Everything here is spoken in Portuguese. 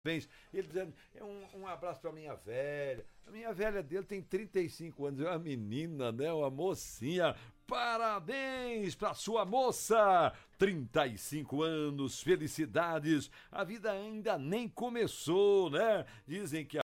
Parabéns. Ele dizendo, um abraço pra minha velha. A minha velha dele tem 35 anos, é uma menina, né? Uma mocinha. Parabéns pra sua moça! 35 anos, felicidades. A vida ainda nem começou, né? Dizem que